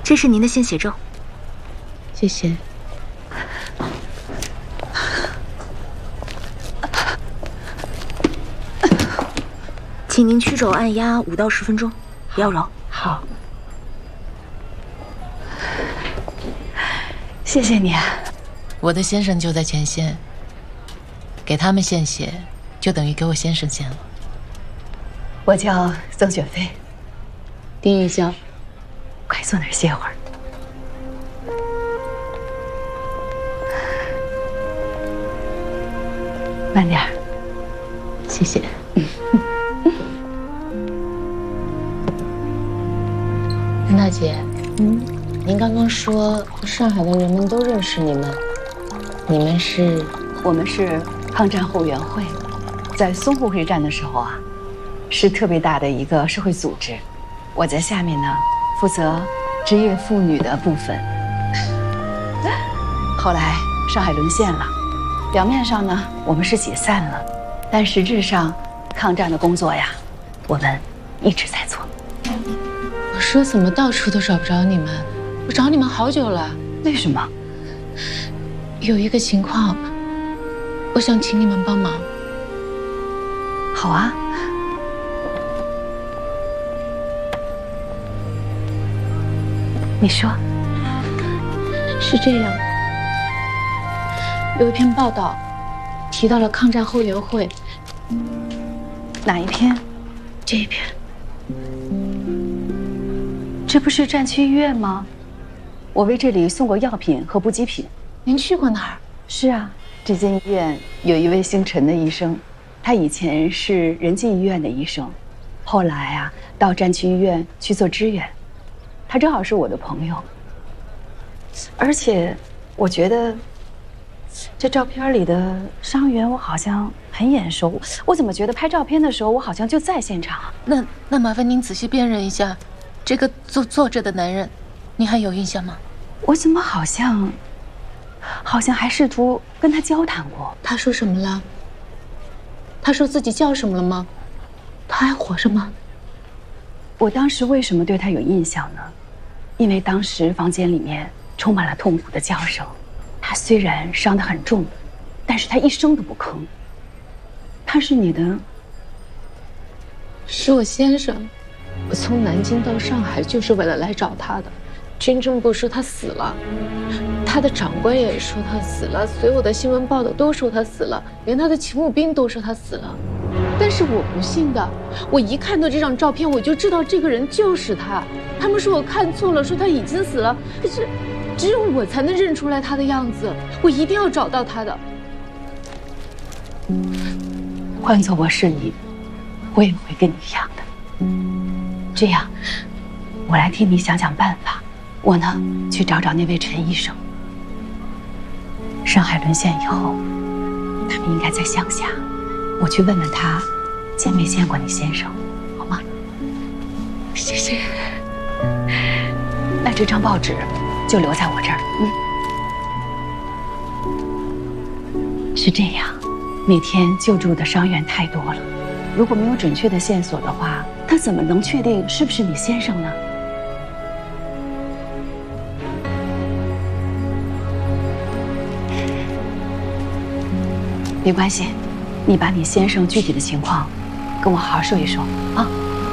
这是您的献血咒。 谢谢。 请您曲肘按压5到10分钟，不要揉。 好。 谢谢你啊。 我的先生就在前线，给他们献血，就等于给我先生献了。 我叫曾雪飞。 丁玉娇， 快坐那儿歇会儿。慢点儿。 谢谢。陈大姐，您刚刚说上海的人们都认识你们，你们是？ 我们是抗战后援会，在淞沪会战的时候啊，是特别大的一个社会组织。我在下面呢，负责职业妇女的部分。后来上海沦陷了，表面上呢我们是解散了，但实质上抗战的工作呀，我们一直在做。 我说怎么到处都找不着你们？我找你们好久了。 为什么？ 有一个情况，我想请你们帮忙。 好啊。你说。 是这样，有一篇报道提到了抗战后援会。 哪一篇？ 这一篇。 这不是战区医院吗？我为这里送过药品和补给品。 您去过那儿？ 是啊，这间医院有一位姓陈的医生，他以前是仁济医院的医生，后来啊到战区医院去做支援。他正好是我的朋友，而且我觉得这照片里的伤员我好像很眼熟，我怎么觉得拍照片的时候我好像就在现场？ 那麻烦您仔细辨认一下，这个坐着的男人，您还有印象吗？ 我怎么好像还试图跟他交谈过？ 他说什么了？他说自己叫什么了吗？他还活着吗？ 我当时为什么对他有印象呢？因为当时房间里面充满了痛苦的叫声。他虽然伤得很重，但是他一声都不吭。他是你的？ 是我先生。我从南京到上海就是为了来找他的。军政部说他死了，他的长官也说他死了，所有的新闻报道都说他死了，连他的勤务兵都说他死了。但是我不信的，我一看到这张照片，我就知道这个人就是他。他们说我看错了，说他已经死了，可是只有我才能认出来他的样子，我一定要找到他的。 换做我是你，我也会跟你一样的。这样，我来替你想想办法。我呢，去找找那位陈医生。上海沦陷以后，他们应该在乡下，我去问问他，见没见过你先生，好吗？ 谢谢。 那这张报纸就留在我这儿。是这样，每天救助的伤员太多了，如果没有准确的线索的话，他怎么能确定是不是你先生呢？没关系，你把你先生具体的情况跟我好好说一说啊。